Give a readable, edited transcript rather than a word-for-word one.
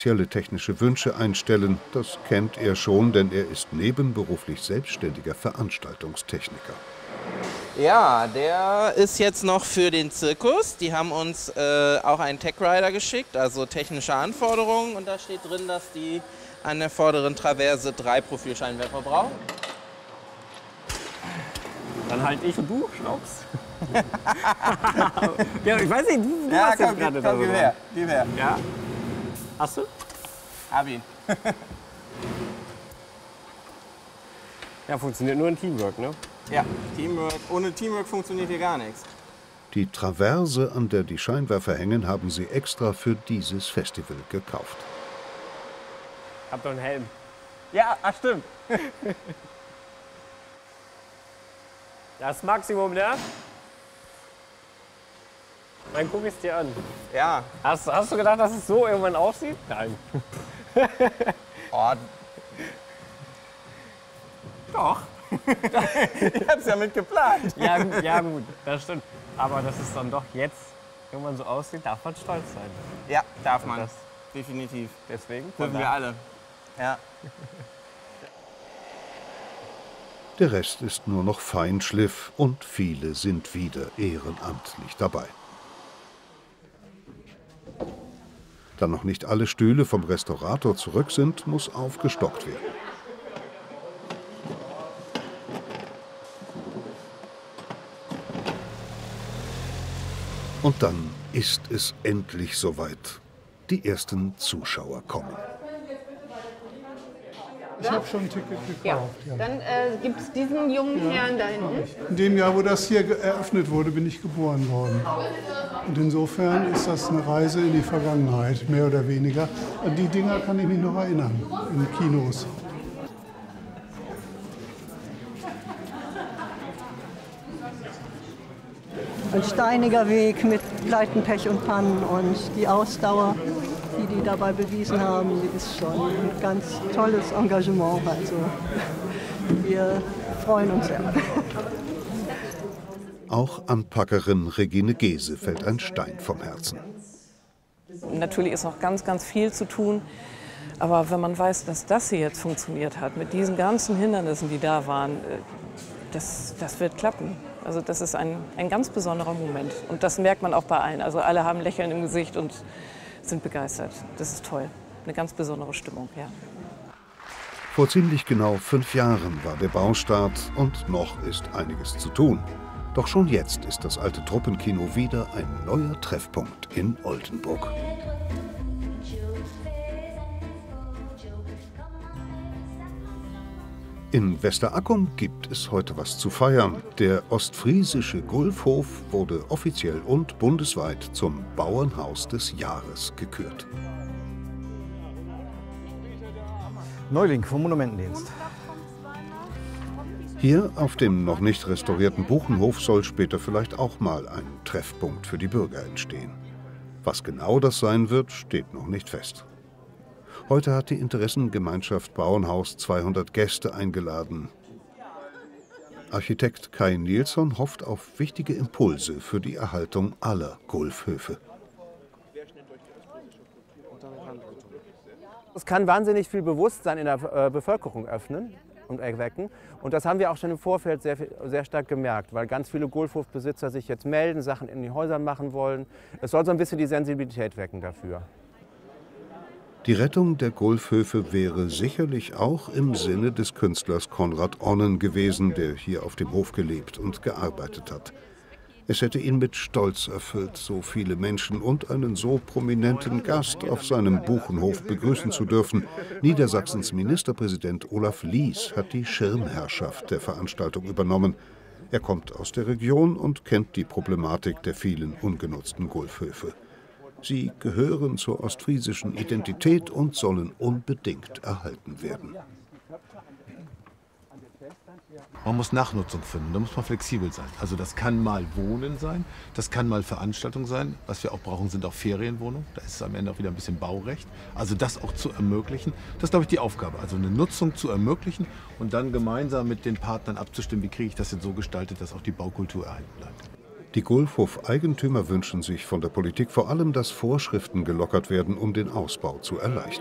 spezielle technische Wünsche einstellen. Das kennt er schon, denn er ist nebenberuflich selbstständiger Veranstaltungstechniker. Ja, der ist jetzt noch für den Zirkus. Die haben uns auch einen Tech Rider geschickt, also technische Anforderungen. Und da steht drin, dass die an der vorderen Traverse 3 Profilscheinwerfer brauchen. Dann halt ich und du, Schnaps. Ja, ich weiß nicht, du Ja, hast komm, jetzt gerade komm, gib her, gib her. Ja? Hast du? Hab ihn. Ja, funktioniert nur in Teamwork, ne? Ja, Teamwork. Ohne Teamwork funktioniert hier gar nichts. Die Traverse, an der die Scheinwerfer hängen, haben sie extra für dieses Festival gekauft. Hab doch einen Helm. Ja, ach stimmt. Das Maximum, ne? Dann guck ich es dir an. Ja. Hast du gedacht, dass es so irgendwann aussieht? Nein. Oh. Doch. Ich hab's ja mit geplant. Ja gut, das stimmt. Aber dass es dann doch jetzt irgendwann so aussieht, darf man stolz sein. Ja, darf man. Das Definitiv. deswegen. Dürfen wir alle. Ja. Der Rest ist nur noch Feinschliff und viele sind wieder ehrenamtlich dabei. Da noch nicht alle Stühle vom Restaurator zurück sind, muss aufgestockt werden. Und dann ist es endlich soweit. Die ersten Zuschauer kommen. Ich habe schon ein Ticket gekauft. Ja. Dann gibt es diesen jungen Herrn da hinten. In dem Jahr, wo das hier eröffnet wurde, bin ich geboren worden. Und insofern ist das eine Reise in die Vergangenheit, mehr oder weniger. An die Dinger kann ich mich noch erinnern, in Kinos. Ein steiniger Weg mit Pleiten, Pech und Pannen und die Ausdauer, die die dabei bewiesen haben, die ist schon ein ganz tolles Engagement. Also wir freuen uns sehr. Auch Anpackerin Regine Gese fällt ein Stein vom Herzen. Natürlich ist noch ganz, ganz viel zu tun. Aber wenn man weiß, dass das hier jetzt funktioniert hat, mit diesen ganzen Hindernissen, die da waren, das wird klappen. Also das ist ein ganz besonderer Moment. Und das merkt man auch bei allen. Also alle haben Lächeln im Gesicht und sind begeistert. Das ist toll. Eine ganz besondere Stimmung, ja. Vor ziemlich genau 5 Jahren war der Baustart und noch ist einiges zu tun. Doch schon jetzt ist das alte Truppenkino wieder ein neuer Treffpunkt in Oldenburg. In Westerackum gibt es heute was zu feiern. Der ostfriesische Gulfhof wurde offiziell und bundesweit zum Bauernhaus des Jahres gekürt. Neuling vom Monumentendienst. Hier auf dem noch nicht restaurierten Buchenhof soll später vielleicht auch mal ein Treffpunkt für die Bürger entstehen. Was genau das sein wird, steht noch nicht fest. Heute hat die Interessengemeinschaft Bauernhaus 200 Gäste eingeladen. Architekt Kai Nilsson hofft auf wichtige Impulse für die Erhaltung aller Gulfhöfe. Es kann wahnsinnig viel Bewusstsein in der Bevölkerung öffnen und erwecken. Und das haben wir auch schon im Vorfeld sehr stark gemerkt, weil ganz viele Gulfhofbesitzer sich jetzt melden, Sachen in den Häusern machen wollen. Es soll so ein bisschen die Sensibilität wecken dafür. Die Rettung der Gulfhöfe wäre sicherlich auch im Sinne des Künstlers Konrad Onnen gewesen, der hier auf dem Hof gelebt und gearbeitet hat. Es hätte ihn mit Stolz erfüllt, so viele Menschen und einen so prominenten Gast auf seinem Buchenhof begrüßen zu dürfen. Niedersachsens Ministerpräsident Olaf Lies hat die Schirmherrschaft der Veranstaltung übernommen. Er kommt aus der Region und kennt die Problematik der vielen ungenutzten Gulfhöfe. Sie gehören zur ostfriesischen Identität und sollen unbedingt erhalten werden. Man muss Nachnutzung finden, da muss man flexibel sein. Also das kann mal Wohnen sein, das kann mal Veranstaltung sein. Was wir auch brauchen, sind auch Ferienwohnungen. Da ist es am Ende auch wieder ein bisschen Baurecht. Also das auch zu ermöglichen, das ist, glaube ich, die Aufgabe. Also eine Nutzung zu ermöglichen und dann gemeinsam mit den Partnern abzustimmen, wie kriege ich das denn so gestaltet, dass auch die Baukultur erhalten bleibt. Die Gulfhof-Eigentümer wünschen sich von der Politik vor allem, dass Vorschriften gelockert werden, um den Ausbau zu erleichtern.